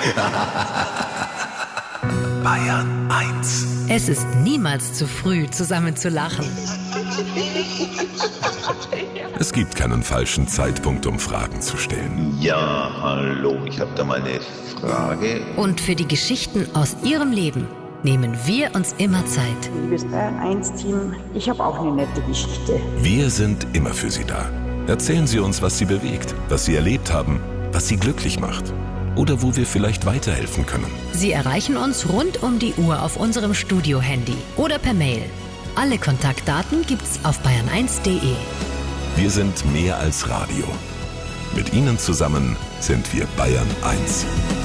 Bayern 1. Es ist niemals zu früh, zusammen zu lachen. Es gibt keinen falschen Zeitpunkt, um Fragen zu stellen. Ja, hallo, ich habe da mal eine Frage. Und für die Geschichten aus Ihrem Leben nehmen wir uns immer Zeit. Liebes Bayern 1 Team, ich habe auch eine nette Geschichte. Wir sind immer für Sie da. Erzählen Sie uns, was Sie bewegt, was Sie erlebt haben, was Sie glücklich macht. Oder wo wir vielleicht weiterhelfen können. Sie erreichen uns rund um die Uhr auf unserem Studio-Handy oder per Mail. Alle Kontaktdaten gibt's auf bayern1.de. Wir sind mehr als Radio. Mit Ihnen zusammen sind wir Bayern 1.